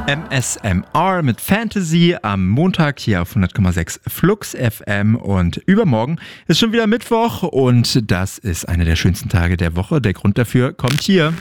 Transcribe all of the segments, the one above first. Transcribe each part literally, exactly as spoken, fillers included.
M S M R mit Fantasy am Montag hier auf hundert Komma sechs Flux F M und übermorgen ist schon wieder Mittwoch und das ist einer der schönsten Tage der Woche. Der Grund dafür kommt hier.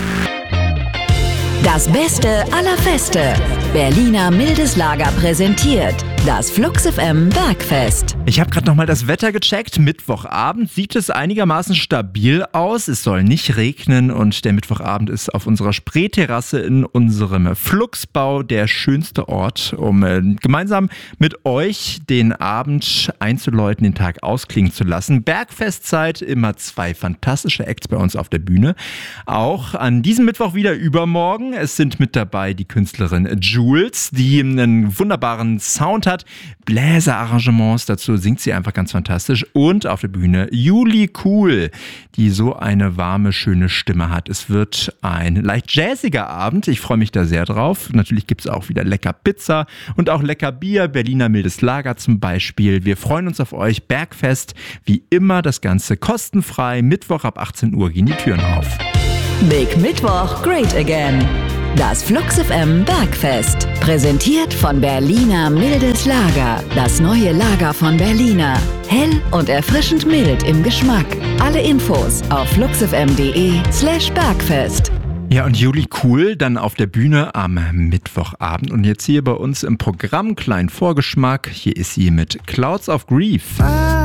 Das Beste aller Feste. Berliner Mildes Lager präsentiert das Flux F M Bergfest. Ich habe gerade nochmal das Wetter gecheckt. Mittwochabend sieht es einigermaßen stabil aus. Es soll nicht regnen und der Mittwochabend ist auf unserer Spreeterrasse in unserem Fluxbau der schönste Ort, um äh, gemeinsam mit euch den Abend einzuläuten, den Tag ausklingen zu lassen. Bergfestzeit, immer zwei fantastische Acts bei uns auf der Bühne. Auch an diesem Mittwoch wieder übermorgen. Es sind mit dabei die Künstlerin Jules, die einen wunderbaren Sound hat. Bläserarrangements, dazu singt sie einfach ganz fantastisch. Und auf der Bühne Julie Cool, die so eine warme, schöne Stimme hat. Es wird ein leicht jazziger Abend. Ich freue mich da sehr drauf. Natürlich gibt es auch wieder lecker Pizza und auch lecker Bier. Berliner Mildes Lager zum Beispiel. Wir freuen uns auf euch. Bergfest, wie immer das Ganze kostenfrei. Mittwoch ab achtzehn Uhr gehen die Türen auf. Big Mittwoch, great again. Das Flux F M Bergfest. Präsentiert von Berliner Mildes Lager. Das neue Lager von Berliner. Hell und erfrischend mild im Geschmack. Alle Infos auf fluxfm.de slash Bergfest. Ja, und Julie Cool dann auf der Bühne am Mittwochabend. Und jetzt hier bei uns im Programm, kleinen Vorgeschmack. Hier ist sie mit Clouds of Grief.